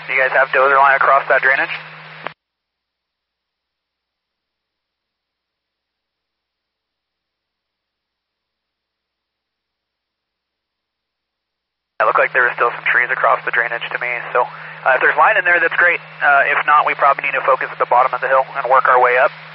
Do you guys have dozer line across that drainage? It looked like there were still some trees across the drainage to me, so if there's line in there, that's great. If not, we probably need to focus at the bottom of the hill and work our way up.